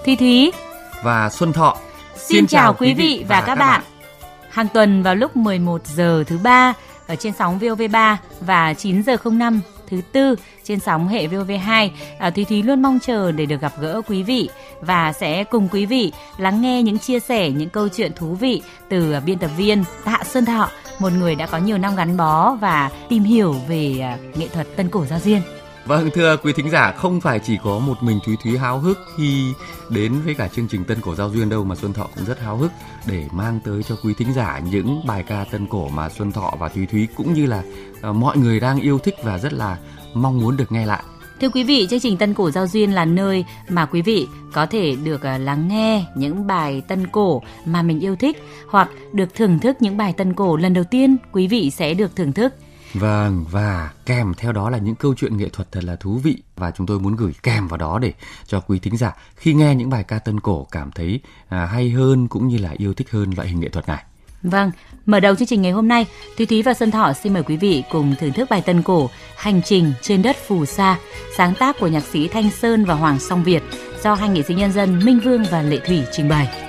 Thùy Thúy và Xuân Thọ. Xin chào quý vị và các bạn. Hàng tuần vào lúc 11 giờ thứ ba ở trên sóng VOV3 và 9 giờ 05 thứ tư trên sóng hệ VOV2, Thùy Thúy luôn mong chờ để được gặp gỡ quý vị và sẽ cùng quý vị lắng nghe những chia sẻ, những câu chuyện thú vị từ biên tập viên Tạ Xuân Thọ, một người đã có nhiều năm gắn bó và tìm hiểu về nghệ thuật tân cổ giao duyên. Vâng, thưa quý thính giả, không phải chỉ có một mình Thúy Thúy háo hức khi đến với cả chương trình Tân Cổ Giao Duyên đâu, mà Xuân Thọ cũng rất háo hức để mang tới cho quý thính giả những bài ca tân cổ mà Xuân Thọ và Thúy Thúy cũng như là mọi người đang yêu thích và rất là mong muốn được nghe lại. Thưa quý vị, chương trình Tân Cổ Giao Duyên là nơi mà quý vị có thể được lắng nghe những bài tân cổ mà mình yêu thích, hoặc được thưởng thức những bài tân cổ lần đầu tiên quý vị sẽ được thưởng thức. Vâng, và kèm theo đó là những câu chuyện nghệ thuật thật là thú vị, và chúng tôi muốn gửi kèm vào đó để cho quý thính giả khi nghe những bài ca tân cổ cảm thấy hay hơn cũng như là yêu thích hơn loại hình nghệ thuật này. Vâng, mở đầu chương trình ngày hôm nay, Thúy Thúy và Xuân Thọ xin mời quý vị cùng thưởng thức bài tân cổ Hành trình trên đất phù sa, sáng tác của nhạc sĩ Thanh Sơn và Hoàng Song Việt, do hai nghệ sĩ nhân dân Minh Vương và Lệ Thủy trình bày.